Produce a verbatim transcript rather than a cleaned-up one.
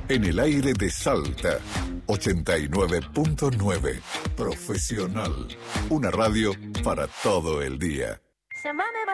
En el aire de Salta, ochenta y nueve punto nueve. Profesional. Una radio para todo el día. Llámame